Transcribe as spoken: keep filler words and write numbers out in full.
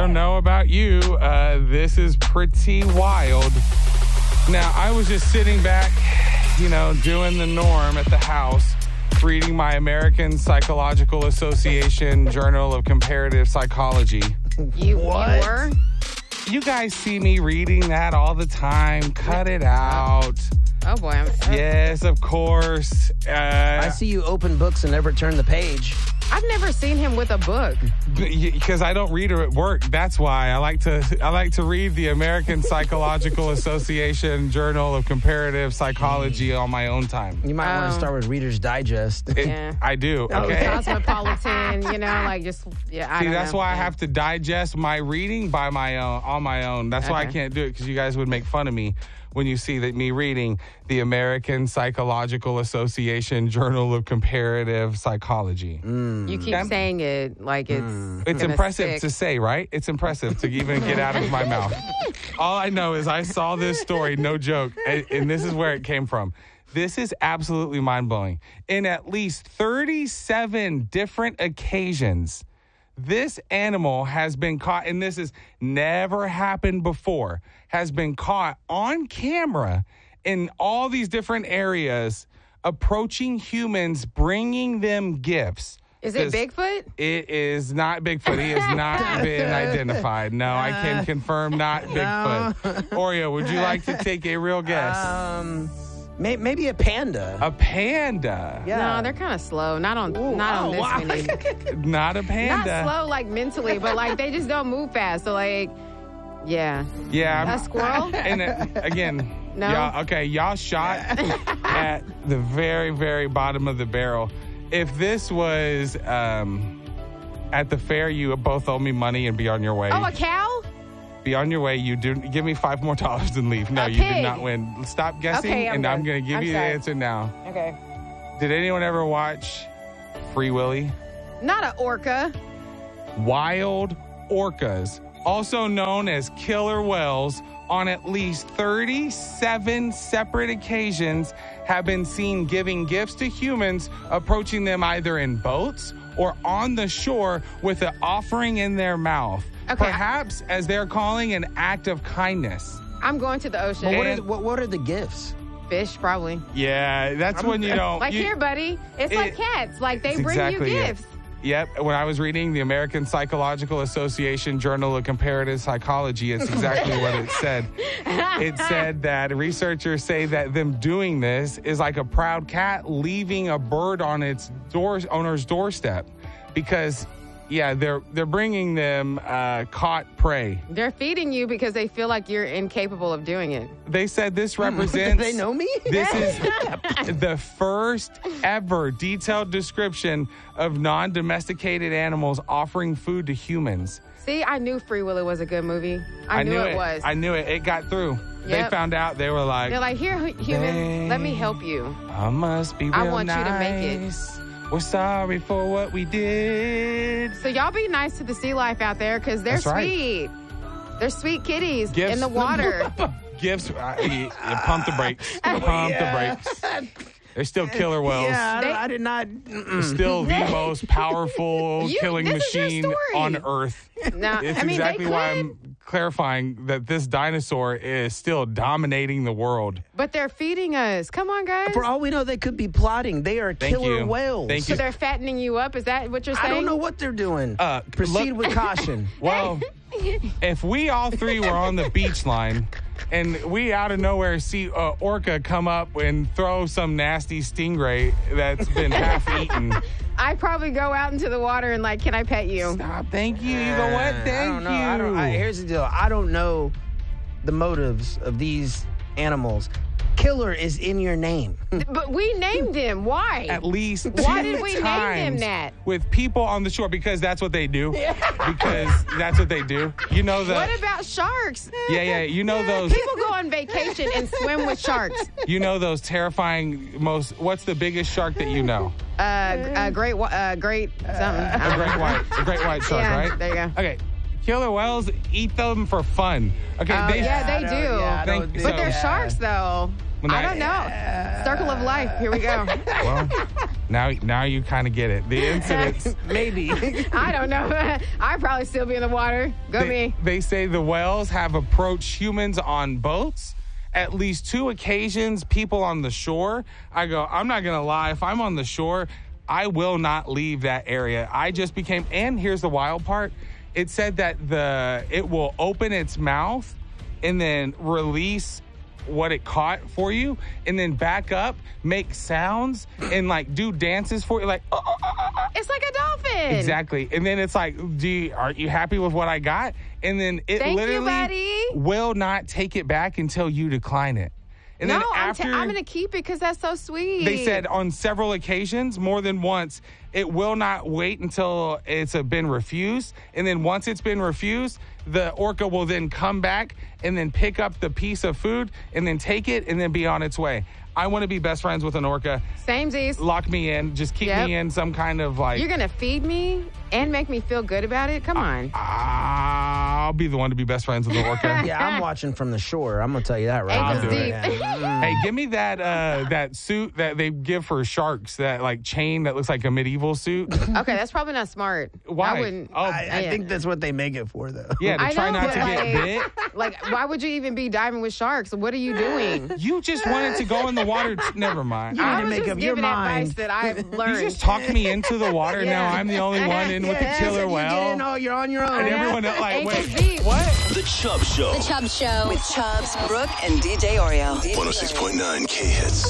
don't know about you. Uh, this is pretty wild. Now, I was just sitting back, you know, doing the norm at the house, reading my American Psychological Association Journal of Comparative Psychology. You, What? you were? You guys see me reading that all the time. Cut it out. Oh, boy. I'm, Yes, of course. Uh, I see you open books and never turn the page. I've never seen him with a book. Because I don't read her at work. That's why I like to. I like to read the American Psychological Association Journal of Comparative Psychology on my own time. You might want Oh. to start with Reader's Digest. It- Yeah. I do. Oh, Okay. Cosmopolitan, you know, like just, yeah, I See, don't that's know. why I Yeah. have to digest my reading by my own, on my own. That's why I Okay. can't do it, because you guys would make fun of me when you see that me reading the American Psychological Association Journal of Comparative Psychology. You keep Yeah. saying it like it's It's gonna impressive stick. to say, right? It's impressive to even get out of my mouth. All I know is I saw this story, no joke, and, and this is where it came from. This is absolutely mind-blowing. In at least thirty-seven different occasions, this animal has been caught, and this has never happened before, has been caught on camera in all these different areas, approaching humans, bringing them gifts. Is it 'Cause Bigfoot? It is not Bigfoot. He has not been identified. No, I can confirm not Bigfoot. Oreo, would you like to take a real guess? Um, may, maybe a panda. A panda. yeah. No, they're kind of slow. Not on, Ooh, not on oh, this wow. many. Not a panda. Not slow like mentally, but like they just don't move fast. So like, yeah. Yeah. I'm- A squirrel? And uh, again, No? y'all, okay, y'all shot at the very, very bottom of the barrel. If this was um, at the fair, you both owe me money and be on your way. Oh, a cow? Be on your way. You do give me five more dollars and leave. No, A you did pig. not win. Stop guessing, Okay, I'm and I'm done. going to give I'm you sorry. the answer now. Okay. Did anyone ever watch Free Willy? Not an orca. Wild orcas, also known as killer whales, on at least thirty-seven separate occasions have been seen giving gifts to humans, approaching them either in boats or on the shore with an offering in their mouth. Okay. Perhaps as they're calling an act of kindness. I'm going to the ocean. But what, And- are, what, what are the gifts? Fish, probably. Yeah, that's when you don't. Like you- here, buddy. It's It- like cats. Like they That's bring exactly you it. gifts. Yep. When I was reading the American Psychological Association Journal of Comparative Psychology, it's exactly what it said. It said that researchers say that them doing this is like a proud cat leaving a bird on its door owner's doorstep, because, yeah, they're they're bringing them uh, caught prey. They're feeding you because they feel like you're incapable of doing it. They said this Do represents. they know me? This is the first ever detailed description of non-domesticated animals offering food to humans. See, I knew Free Willy was a good movie. I, knew, it, was. I knew it. It got through. They Yep. found out. They were like, They're like, here, hu- human, let me help you. I must be real I want you to make it. nice. We're sorry for what we did. So y'all be nice to the sea life out there because they're That's right. sweet. They're sweet kitties Gifts. in the water. Gifts. Uh, you- you pump the brakes. Pump the brakes. They're still killer whales. Yeah, I, They- I did not. mm-mm. Still the most powerful You- killing this is your machine story. on Earth. Now, It's I mean, exactly they why could, I'm clarifying that this dinosaur is still dominating the world. but they're feeding us. Come on, guys. For all we know, they could be plotting. They are Thank killer you. whales. Thank So you. they're fattening you up? Is that what you're I saying? don't know what they're doing. Uh, Proceed look- with caution. Well, if we all three were on the beach line and we out of nowhere see uh, orca come up and throw some nasty stingray that's been half eaten. I'd probably go out into the water and like, can I pet you? Stop. Thank you. You know what? Thank I don't know. you. I don't, I, here's the deal. I don't know the motives of these animals. Killer is in your name. But we named him. Why? At least Why two did we name him times that? with people on the shore, because that's what they do. Because that's what they do. You know the What about sharks? yeah yeah. You know those People go on vacation and swim with sharks. you know those terrifying most. What's the biggest shark that you know? Uh, a great, wa- uh, great something. A great white, a great white shark, Yeah, right? there you go. Okay, killer whales eat them for fun. Okay, Oh, they yeah, they I do. don't- yeah, I Thank- don't do so- But they're that. sharks, though. When I I- don't know. Circle of life. Here we go. well, Now, now you kind of get it. The incidents. Maybe. I don't know. I'd probably still be in the water. Go they, me. They say the whales have approached humans on boats. At least two occasions, people on the shore. I go, I'm not going to lie. If I'm on the shore, I will not leave that area. I just became, and here's the wild part. It said that the it will open its mouth and then release what it caught for you and then back up, make sounds, and like do dances for you, like, oh, oh, oh, oh. It's like a dolphin. Exactly. And then it's like, do you, are you happy with what I got? And then it Thank literally you, buddy. will not take it back until you decline it. And no, then I'm, after, t- I'm going to keep it because that's so sweet. they said on several occasions, more than once, it will not wait until it's uh, been refused. And then once it's been refused, the orca will then come back and then pick up the piece of food and then take it and then be on its way. I want to be best friends with an orca. Samesies. Lock me in. Just keep Yep. me in some kind of like... You're going to feed me and make me feel good about it? Come on. I'll be the one to be best friends with the orca. Yeah, I'm watching from the shore. I'm gonna tell you that right Ankles now. deep. Yeah. Hey, give me that uh, that suit that they give for sharks, that like chain that looks like a medieval suit. Okay, that's probably not smart. Why? I wouldn't. Oh, I, I Yeah. think that's what they make it for, though. yeah, to I try know, not to but, get like- bit. Like, why would you even be diving with sharks? What are you doing? You just wanted to go in the water. T- Never mind. You need I to was make just up your giving mind. advice that I've learned. You just talked me into the water. Yeah. Now I'm the only one in with the Yes, killer You get in, whale. oh, you're on your own. And everyone else, like, Ankles wait, deep. what? The Chubb Show. The Chubb Show. With Chubbs, Brooke, and D J Oreo. one oh six point nine K-Hits.